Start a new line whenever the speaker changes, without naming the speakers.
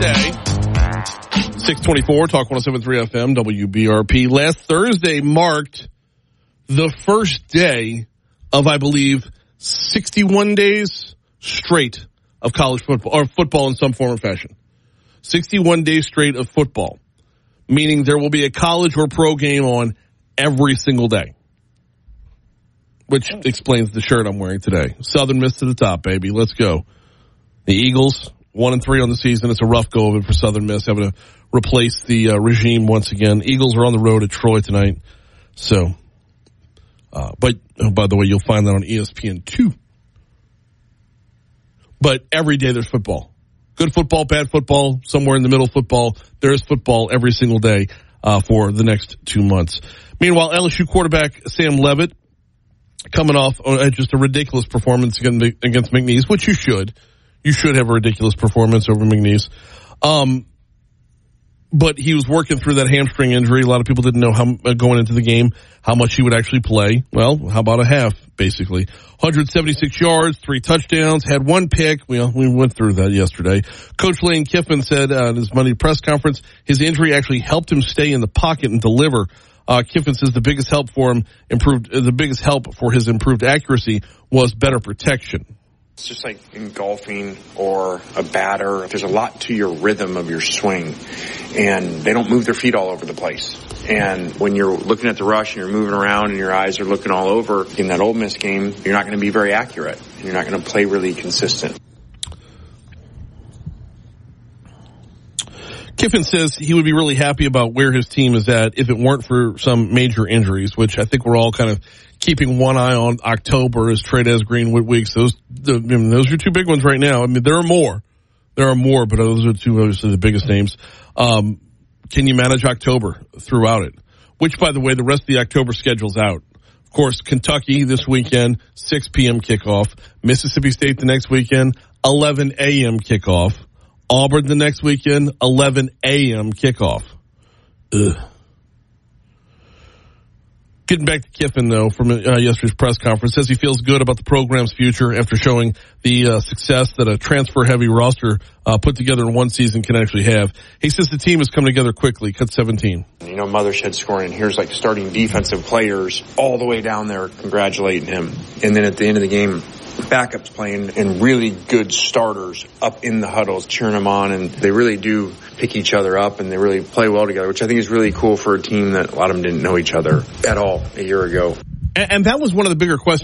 Thursday, 624, Talk 107.3 FM, WBRP. Last Thursday marked the first day of, I believe, 61 days straight of college football, or football in some form or fashion. 61 days straight of football, meaning there will be a college or pro game on every single day, which explains the shirt I'm wearing today. Southern Miss to the top, baby. Let's go. The Eagles, 1-3 on the season. It's a rough go of it for Southern Miss, having to replace the regime once again. Eagles are on the road at Troy tonight. So, but by the way, you'll find that on ESPN2. But every day there's football. Good football, bad football, somewhere in the middle football. There is football every single day for the next 2 months. Meanwhile, LSU quarterback Sam Leavitt coming off just a ridiculous performance against McNeese, which you should. You should have a ridiculous performance over McNeese. But he was working through that hamstring injury. A lot of people didn't know how going into the game how much he would actually play. Well, how about a half, basically? 176 yards, 3 touchdowns, had 1 pick. We went through that yesterday. Coach Lane Kiffin said at his Monday press conference his injury actually helped him stay in the pocket and deliver. Kiffin says the biggest help for his improved accuracy was better protection.
It's just like in golfing or a batter. There's a lot to your rhythm of your swing, and they don't move their feet all over the place. And when you're looking at the rush and you're moving around and your eyes are looking all over in that Ole Miss game, you're not going to be very accurate, and you're not going to play really consistent.
Kiffin says he would be really happy about where his team is at if it weren't for some major injuries, which I think we're all kind of keeping one eye on. October as Trades Greenwood weeks. Those are 2 big ones right now. I mean, there are more, but those are 2 obviously the biggest names. Can you manage October throughout it? Which, by the way, the rest of the October schedule's out. Of course, Kentucky this weekend, 6 p.m. kickoff. Mississippi State the next weekend, 11 a.m. kickoff. Auburn the next weekend, 11 a.m. kickoff. Ugh. Getting back to Kiffin, though, from yesterday's press conference, says he feels good about the program's future after showing the success that a transfer-heavy roster put together in one season can actually have. He says the team has come together quickly, cut 17.
You know, Mothershed scoring, and here's like starting defensive players all the way down there congratulating him. And then at the end of the game, backups playing and really good starters up in the huddles cheering them on, and they really do pick each other up and they really play well together, which I think is really cool for a team that a lot of them didn't know each other at all a year ago.
And that was one of the bigger questions